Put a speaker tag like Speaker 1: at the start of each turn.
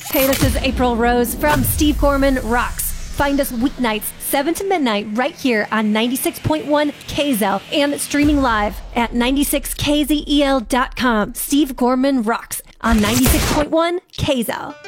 Speaker 1: Hey, this is April Rose from Steve Gorman Rocks. Find us weeknights, 7 to midnight, right here on 96.1 KZEL and streaming live at 96kzel.com. Steve Gorman Rocks on 96.1 KZEL.